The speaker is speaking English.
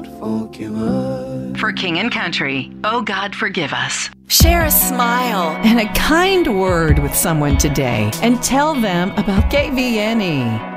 For King and Country, Oh God Forgive Us. Share a smile and a kind word with someone today and tell them about KVNE.